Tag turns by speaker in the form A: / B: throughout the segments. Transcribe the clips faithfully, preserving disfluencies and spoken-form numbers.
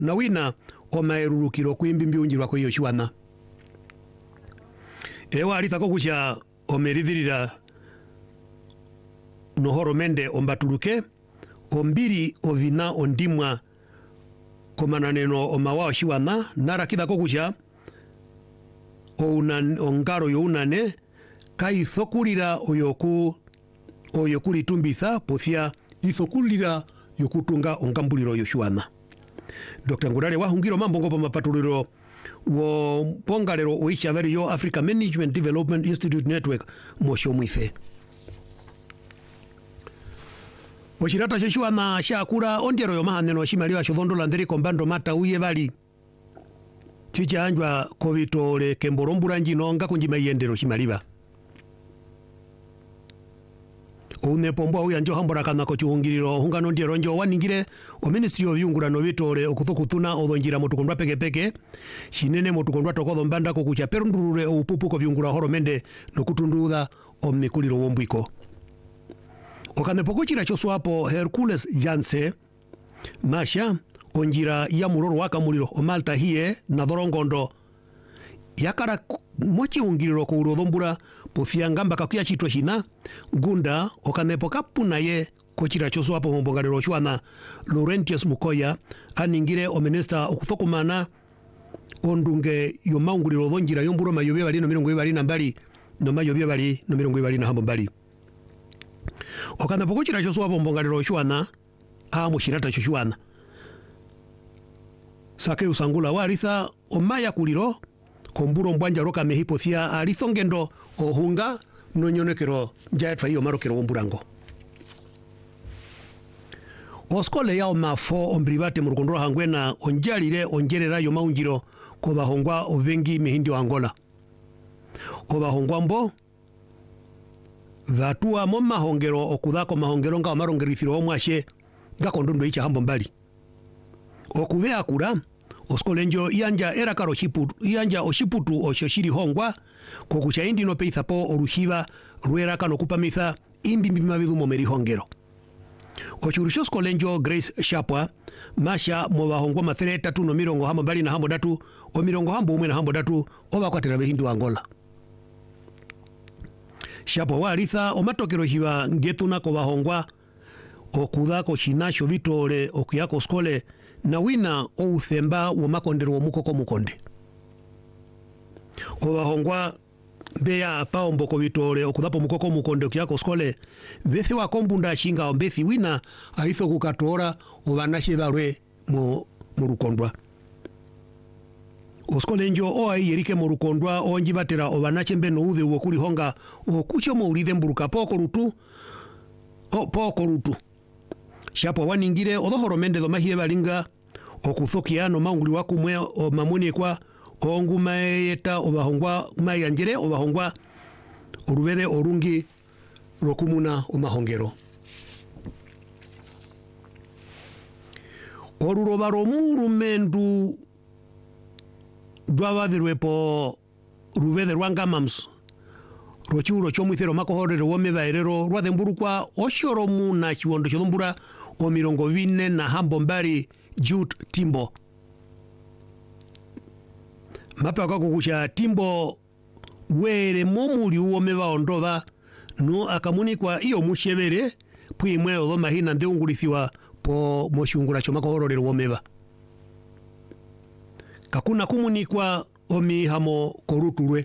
A: na wina omaerurukiro kwimbimbunjirwa kwa iyo shwana ewa alithako kucha omerithirira nohoro mende ombatuluke ombiri ovina ondimwa komananeno omawao shiwana nara kithako kucha ongaro younane kaithokulira oyoku oyokulitumbitha pothia ithokulira yokutunga ongambuliro yoshuana. Doctor Ngurare wahungiro mambo ngopo mapatuliro wo pongalero oishaveri yo Africa Management Development Institute Network mosho mwife. Oshirata shoshuana shakura ondero yo mahaneno shimaliwa shodhondo landeri kombando mata uye vali chicha anjwa kovitole kemborombura njino nga kunjima yendero shimaliwa. Une pombo uya njo hambora kana ko chuhungiriro hungano ndiero njo waningire o Ministry of Yungurano vitole okuthokutuna odonjira motukondwa peke peke shinene motukondwa tokodho mbanda ko kucha perundurure upupu ko vyungura horomende nokutunduza omnikuliro wombwiko. Okanepokuchira choswapo Hercules Janse masha onjira ya muroro waka muliro o Malta hie na dorongondo yakara mochi ungiriro ko urodhombura pofiangamba kakuya chitwa shina gunda okanepo kapuna ye kochira choso hapo mbongalero shwana Laurentius Mukoya aningire o minister okuthokumana ondunge yo maunguliro dhonjira yomburo mayobye bali no mirongo ibali na mbali no mayobye bali no mirongo ibali na hambo mbali okanepo kochira choso hapo mbongalero shwana a mushirata choshwana sake usangula waritha omaya kuliro komburo mbwanja roka mehipothia alithongendo ohunga nonyonekero jaetwa iyo marokero omburango oskole yao mafo ombrivate murukondoro hangwena onjalire onjerera yo maunjiro ko bahongwa ovengi mehindi wa Angola o bahongwa mbo vatua mo mahongero okudhako mahongero nga marongerithiro omwashe ngakondоndo icha hambo mbali okuve akura oskolenjo yanja era karo shiputu yanja oshiputu oshoshiri hongwa kokucha indi no peitha po orushiva ruera kano kupamitha imbimbi mabidhumo meri hongero ochurusho skolenjo Grace Shapwa masha mowa hongwa mathere tatu no mirongo hambo mbali na hambo datu o mirongo hambo umwe na hambo datu oba kwatera behindu Angola Shapwa waritha omatokero hiva ngetuna ko bahongwa okudha ko shinasho vitole okuyako skole na wina o uthemba wo makondero mukoko mukonde obahongwa beya paombo ko vitole okudhapo mukoko mukonde kyako skole vethi wa kombunda shinga ombethi wina aitho kukatora obanashe barwe mu murukondwa oskole njo o ai yerike murukondwa onji batera obanache mbeno uve wo kuli honga okucho mo ulide mburuka poko rutu o poko rutu Shapo waningire odohoro mende do mahie balinga okuthokiano maunguli wakumwe o mamuni kwa onguma yeta obahongwa mayanjere obahongwa urubede orungi rokumuna omahongero orurobaro murumendu dwabadirwepo rubede rwanga mams rochuro chomwithero makohorero wome baerero rwademburukwa oshoro muna chiwondo chodombura o mirongo vine na hambo mbari Jude Timbo mapa kwa kukusha Timbo were momuli uwome baondova no akamuni kwa iyo mushebere puimwe odo mahina ndeungulithiwa po moshungura chomakohorero womeba kakuna kumunikwa omi hamo korutulwe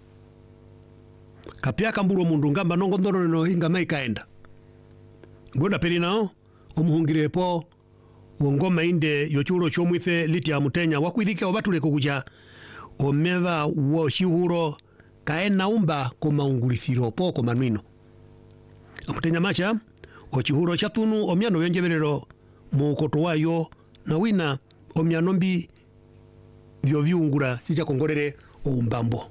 A: kapia kamburo mundu ngamba nongo ndoro no hinga maikaenda ngoda pelinao omuhungirepo wongoma inde yochulo chomwife liti ya mutenya wakwithike obatule kukuja omeva wo shihuro kaena umba komaungulithiro po komanwino amutenya macha ochihuro chatunu omyano yonjeberero mukoto wayo na wina omyanombi vyo viungura chicha kongorere oumbambo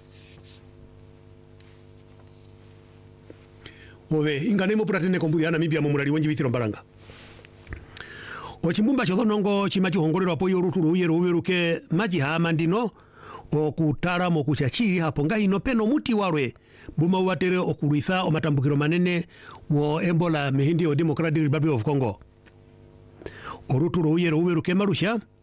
A: ove inganemo puratene kombuyana mibya mu mulali wonji bitiro mbalanga ochimbumba chodonongo chimachi hongorero apo yorutulu yero uberuke maji hama ndino okutara mo kuchachi hapo ngahino peno muti warwe buma watere okuruitha omatambukiro manene wo Ebola mehindi o Democratic Republic of Congo orutulu yero uberuke marusha